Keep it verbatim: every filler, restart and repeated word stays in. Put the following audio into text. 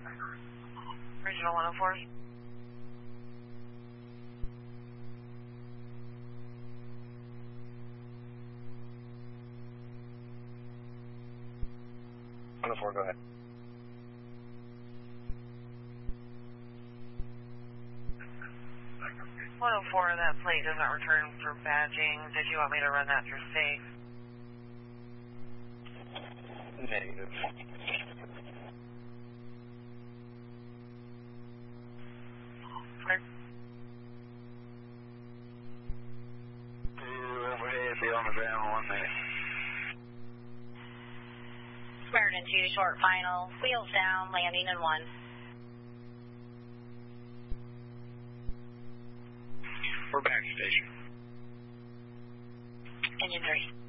Regional one oh four. one oh four, go ahead. one oh four, that plate doesn't return for badging. Did you want me to run that through state? Negative. Clear. Two overhead, be on the ground one minute. Squared two, short final. Wheels down, landing in one. We're back station. Engine three.